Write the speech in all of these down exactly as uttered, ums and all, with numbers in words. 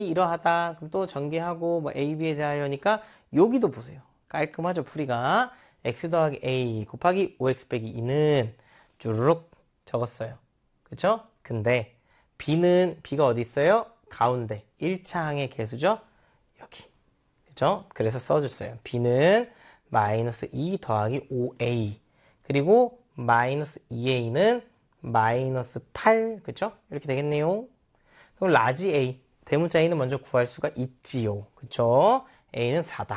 이러하다. 그럼 또 전개하고 뭐 A, B에 대하여니까 여기도 보세요. 깔끔하죠, 풀이가. x 더하기 a 곱하기 오 엑스 빼기 이는 주르륵 적었어요. 그쵸? 근데 b는 b가 어디 있어요? 가운데 일 차 항의 개수죠? 여기. 그죠? 그래서 써줬어요. b는 마이너스 이 더하기 오 에이 그리고 마이너스 이 에이는 마이너스 팔 그쵸? 이렇게 되겠네요. 그럼 라지 A 대문자 A는 먼저 구할 수가 있지요. 그쵸? A는 사다.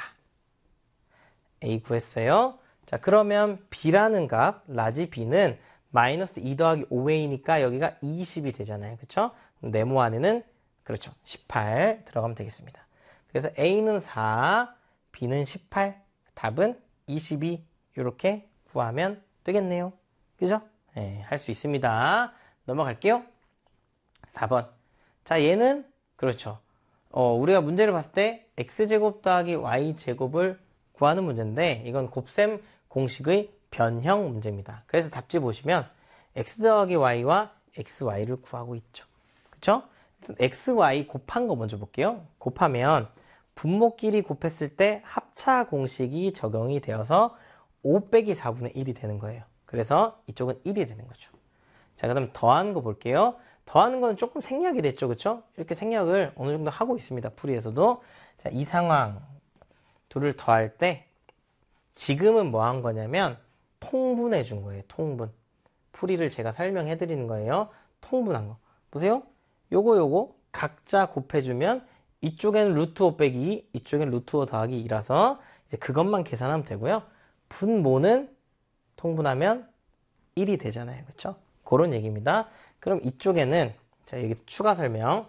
A 구했어요. 자, 그러면 B라는 값, 라지 B는 마이너스 이 더하기 오 에이니까 여기가 이십이 되잖아요. 그쵸? 네모 안에는, 그렇죠. 십팔 들어가면 되겠습니다. 그래서 A는 사, B는 십팔, 답은 이십이, 이렇게 구하면 되겠네요. 그죠? 네, 할 수 있습니다. 넘어갈게요. 사 번. 자, 얘는, 그렇죠. 어, 우리가 문제를 봤을 때 x제곱 더하기 y제곱을 구하는 문제인데 이건 곱셈 공식의 변형 문제입니다. 그래서 답지 보시면 x 더하기 y와 xy를 구하고 있죠. 그쵸? xy 곱한 거 먼저 볼게요. 곱하면 분모끼리 곱했을 때 합차 공식이 적용이 되어서 오 빼기 사분의 일이 되는 거예요. 그래서 이쪽은 일이 되는 거죠. 자, 그 다음 더하는 거 볼게요. 더하는 거는 조금 생략이 됐죠. 그쵸? 이렇게 생략을 어느 정도 하고 있습니다. 풀이에서도. 자, 이 상황 둘을 더할 때 지금은 뭐 한 거냐면 통분해 준 거예요. 통분. 풀이를 제가 설명해 드리는 거예요. 통분한 거. 보세요. 요거 요거 각자 곱해주면 이쪽에는 루트 오 빼기 이, 이쪽에는 루트 오 더하기 이라서 이제 그것만 계산하면 되고요. 분모는 통분하면 일이 되잖아요. 그쵸? 그런 얘기입니다. 그럼 이쪽에는 자 여기서 추가 설명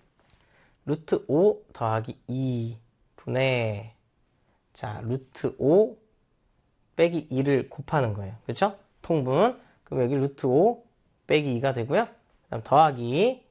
루트 오 더하기 이 분의 자 루트 오 빼기 이를 곱하는 거예요. 그렇죠? 통분. 그럼 여기 루트 오 빼기 이가 되고요. 그 다음 더하기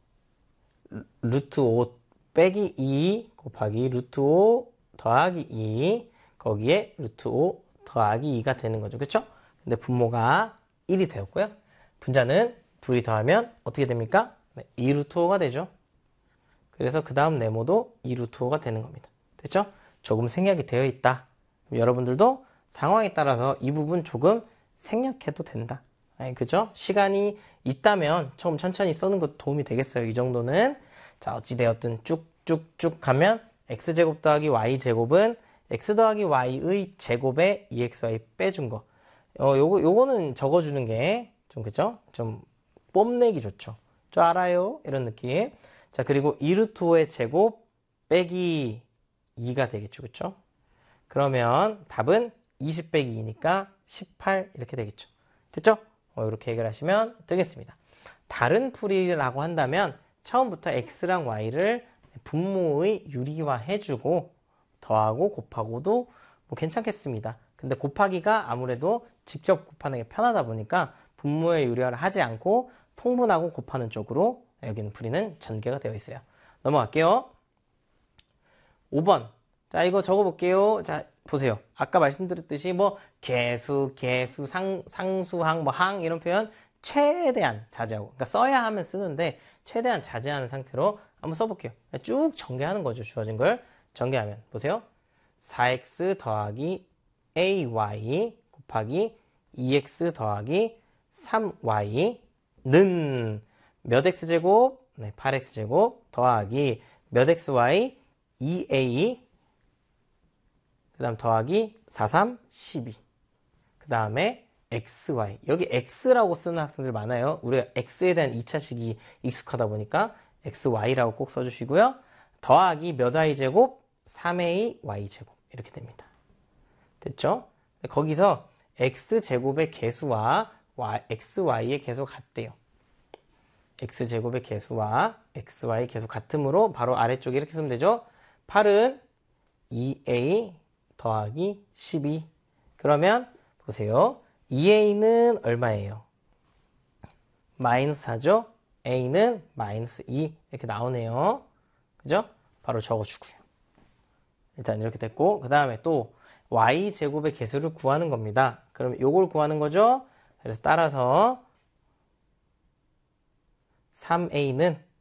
루트 오 빼기 이 곱하기 루트 오 더하기 이 거기에 루트 오 더하기 이가 되는 거죠. 그렇죠? 근데 분모가 일이 되었고요. 분자는 둘이 더하면 어떻게 됩니까? 네, 이 루트 오가 되죠. 그래서 그 다음 네모도 이 루트 오가 되는 겁니다. 됐죠? 조금 생략이 되어 있다. 여러분들도 상황에 따라서 이 부분 조금 생략해도 된다. 아니, 그죠? 시간이 있다면 조금 천천히 써는 것도 도움이 되겠어요. 이 정도는. 자, 어찌되었든 쭉쭉쭉 가면 x제곱 더하기 y제곱은 x 더하기 y의 제곱에 이 엑스 와이 빼준 거. 어, 요거, 요거는 적어주는 게 좀, 그죠? 좀 뽐내기 좋죠. 저 알아요? 이런 느낌. 자, 그리고 이 루트 오의 제곱 빼기 이가 되겠죠. 그쵸? 그러면 답은 이십 빼기 이니까 십팔 이렇게 되겠죠. 됐죠? 어, 이렇게 해결하시면 되겠습니다. 다른 풀이라고 한다면 처음부터 x랑 y를 분모의 유리화 해주고 더하고 곱하고도 뭐 괜찮겠습니다. 근데 곱하기가 아무래도 직접 곱하는 게 편하다 보니까 분모의 유리화를 하지 않고 통분하고 곱하는 쪽으로 여기는 풀이는 전개가 되어 있어요. 넘어갈게요. 오 번. 자, 이거 적어볼게요. 자, 보세요. 아까 말씀드렸듯이 뭐 개수, 개수, 상, 상수항, 뭐 항 이런 표현 최대한 자제하고 그러니까 써야 하면 쓰는데 최대한 자제하는 상태로 한번 써볼게요. 쭉 전개하는 거죠. 주어진 걸 전개하면 보세요. 사 엑스 더하기 에이와이 곱하기 이 엑스 더하기 삼 와이는 몇 x제곱? 네, 팔 x제곱 더하기 몇 xy? 이 에이 그 다음 더하기 사, 삼, 십이 그 다음에 xy 여기 x라고 쓰는 학생들 많아요. 우리가 x에 대한 이 차식이 익숙하다 보니까 xy라고 꼭 써주시고요. 더하기 몇 y제곱? 삼 에이 y제곱 이렇게 됩니다. 됐죠? 거기서 x제곱의 개수와 xy의 개수가 같대요. x제곱의 개수와 xy의 개수 같으므로 바로 아래쪽에 이렇게 쓰면 되죠. 팔은 이 에이 더하기 십이 그러면 보세요. 이 에이는 얼마예요? 마이너스 사죠? a는 마이너스 이 이렇게 나오네요. 그죠? 바로 적어주고요. 일단 이렇게 됐고 그 다음에 또 y제곱의 개수를 구하는 겁니다. 그럼 요걸 구하는 거죠. 그래서 따라서 삼 에이는